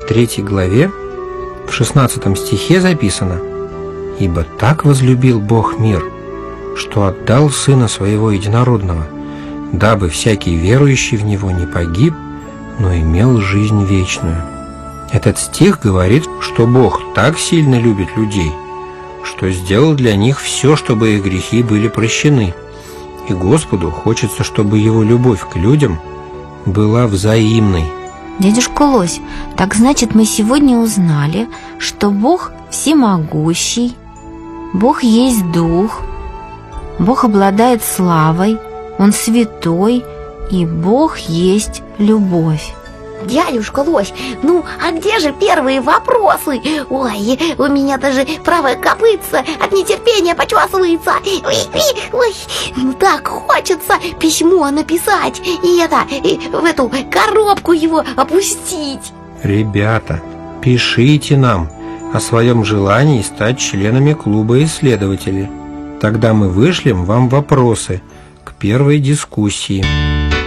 3 главе в 16 стихе записано: «Ибо так возлюбил Бог мир, что отдал Сына Своего Единородного, дабы всякий верующий в Него не погиб, но имел жизнь вечную». Этот стих говорит, что Бог так сильно любит людей, что сделал для них все, чтобы их грехи были прощены. И Господу хочется, чтобы Его любовь к людям была взаимной. Дядюшка Лось, так значит, мы сегодня узнали, что Бог всемогущий, Бог есть Дух, Бог обладает славой, Он святой, и Бог есть любовь. Дядюшка Лось, ну а где же первые вопросы? Ой, у меня даже правая копытца от нетерпения почесывается. Ой, ну так хочется письмо написать и в эту коробку его опустить. Ребята, пишите нам о своем желании стать членами клуба исследователей. Тогда мы вышлем вам вопросы к первой дискуссии.